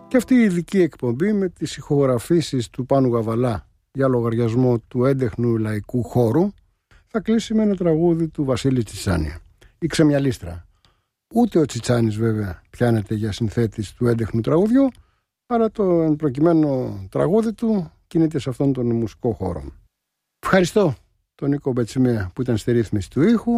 Και αυτή η ειδική εκπομπή με τις ηχογραφήσεις του Πάνου Γαβαλά για λογαριασμό του έντεχνου λαϊκού χώρου θα κλείσει με ένα τραγούδι του Βασίλη Τσιτσάνη, η Ξεμιαλίστρα. Ούτε ο Τσιτσάνης βέβαια πιάνεται για συνθέτης του έντεχνου τραγουδιού, αλλά το εν προκειμένου τραγούδι του κινείται σε αυτόν τον μουσικό χώρο. Ευχαριστώ τον Νίκο Μπετσιμέα που ήταν στη ρύθμιση του ήχου.